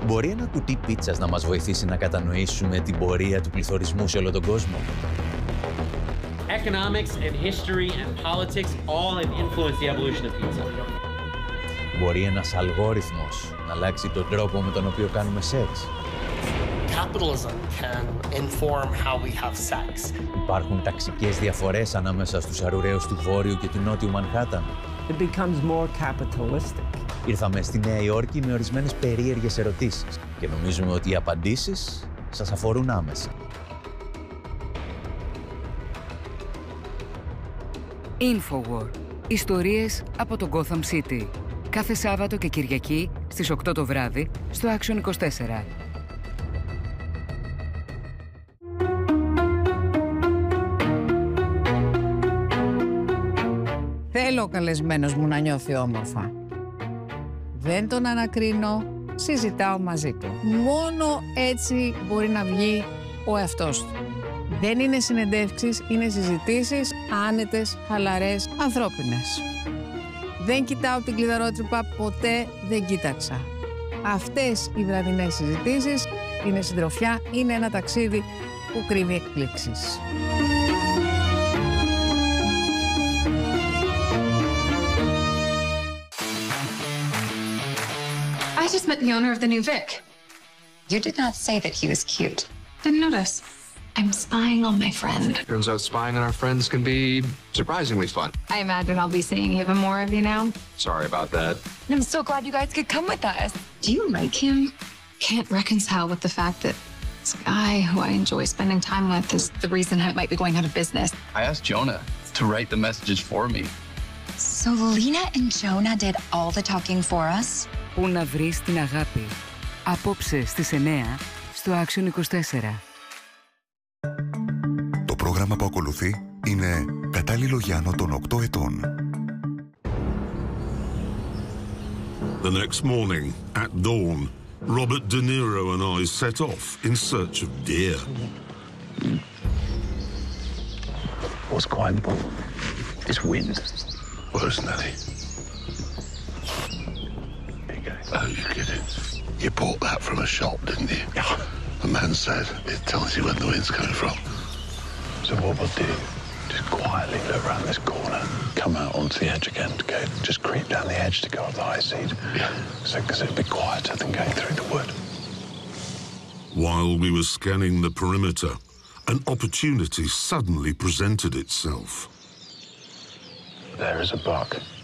Μπορεί ένα κουτί πίτσας να μας βοηθήσει να κατανοήσουμε την πορεία του πληθωρισμού σε όλο τον κόσμο? Economics and history and politics all have influenced the evolution of pizza. Μπορεί ένας αλγόριθμος να αλλάξει τον τρόπο με τον οποίο κάνουμε σεξ? Capitalism can inform how we have sex. Υπάρχουν ταξικές διαφορές ανάμεσα στους αρουραίους του Βόρειου και του Νότιου Μανχάταν? It becomes more capitalistic. Ήρθαμε στη Νέα Υόρκη με ορισμένες περίεργες ερωτήσεις και νομίζουμε ότι οι απαντήσεις σας αφορούν άμεσα. Infowar. Ιστορίες από το Gotham City. Κάθε Σάββατο και Κυριακή στις 8 το βράδυ στο Action 24. Θέλω ο καλεσμένος μου να νιώθει όμορφα. Δεν τον ανακρίνω, συζητάω μαζί του. Μόνο έτσι μπορεί να βγει ο εαυτός του. Δεν είναι συνεντεύξεις, είναι συζητήσεις άνετες, χαλαρές, ανθρώπινες. Δεν κοιτάω την κλειδαρότρυπα, ποτέ δεν κοίταξα. Αυτές οι βραδινές συζητήσεις είναι συντροφιά, είναι ένα ταξίδι που κρύβει εκπλήξεις. I just met the owner of the new Vic. You did not say that he was cute. Didn't notice. I'm spying on my friend. Turns out spying on our friends can be surprisingly fun. I imagine I'll be seeing even more of you now. Sorry about that. I'm so glad you guys could come with us. Do you like him? Can't reconcile with the fact that this guy who I enjoy spending time with is the reason I might be going out of business. I asked Jonah to write the messages for me. So Lena and Jonah did all the talking for us? Πού να βρεις την αγάπη. Απόψε στις 9 στο Action 24. Το πρόγραμμα που ακολουθεί είναι κατάλληλο για άνω των 8 ετών. The next morning, at dawn, Robert De Niro and I set off in search of deer. What's quite important is wind. Where's Nelly? Oh, you get it. You bought that from a shop, didn't you? Yeah. The man said it tells you when the wind's coming from. So what we'll do, just quietly look around this corner, come out onto the edge again, to go, just creep down the edge to go up the high seat. Yeah. So, because it'll be quieter than going through the wood. While we were scanning the perimeter, an opportunity suddenly presented itself. There is a buck.